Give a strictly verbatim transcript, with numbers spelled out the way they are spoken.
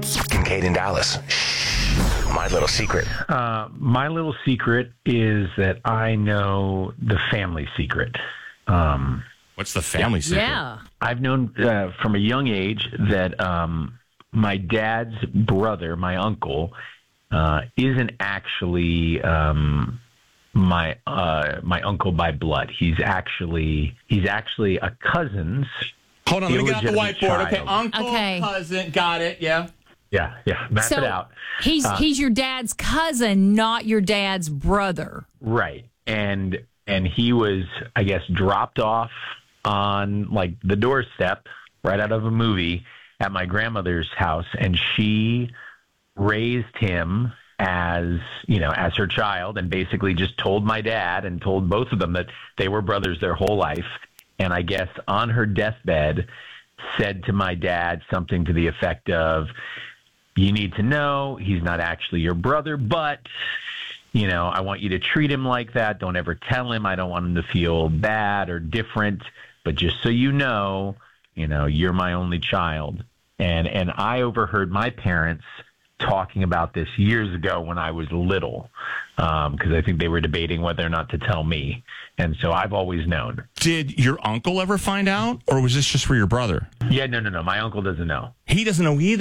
Kincaid in Dallas. My little secret. Uh, my little secret is that I know the family secret. Um, What's the family secret? Yeah. I've known uh, from a young age that um, my dad's brother, my uncle, uh, isn't actually um, my uh, my uncle by blood. He's actually he's actually a cousin's. Hold on, let me get out the illegitimate whiteboard. Okay, child. uncle, Okay. cousin, got it. Yeah. Yeah, yeah. Map So it out. he's Uh, he's your dad's cousin, not your dad's brother. Right. And and he was, I guess, dropped off on like the doorstep right out of a movie at my grandmother's house, and she raised him as, you know, as her child, and basically just told my dad and told both of them that they were brothers their whole life. And I guess on her deathbed said to my dad something to the effect of, you need to know he's not actually your brother, but, you know, I want you to treat him like that. Don't ever tell him. I don't want him to feel bad or different. But just so you know, you know, you're my only child. And and I overheard my parents talking about this years ago when I was little, because um, I think they were debating whether or not to tell me. And so I've always known. Did your uncle ever find out, or was this just for your brother? Yeah, no, no, no. My uncle doesn't know. He doesn't know either.